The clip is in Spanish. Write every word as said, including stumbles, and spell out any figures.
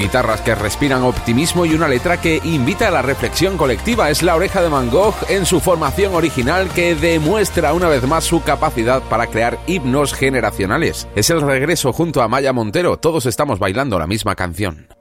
guitarras que respiran optimismo y una letra que invita a la reflexión colectiva. Es La Oreja de Van Gogh en su formación original que demuestra una vez más su capacidad para crear himnos generacionales. Es el regreso junto a Maya Montero. Todos estamos bailando la misma canción.